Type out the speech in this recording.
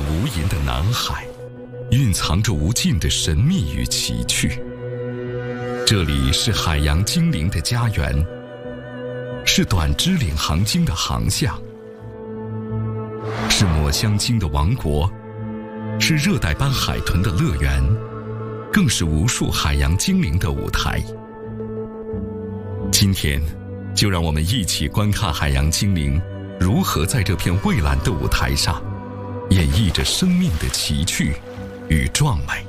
无垠的南海，蕴藏着无尽的神秘与奇趣。这里是海洋精灵的家园，是短支领航鲸的航向，是抹香鲸的王国，是热带斑海豚的乐园，更是无数海洋精灵的舞台。今天，就让我们一起观看海洋精灵如何在这片蔚蓝的舞台上，演绎着生命的奇趣与壮美。